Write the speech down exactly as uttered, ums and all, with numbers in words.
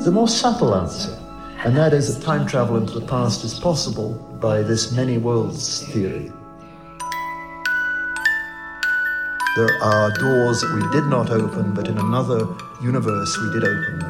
the more subtle answer, and that is that time travel into the past is possible by this many worlds theory. There are doors that we did not open, but in another universe we did open them.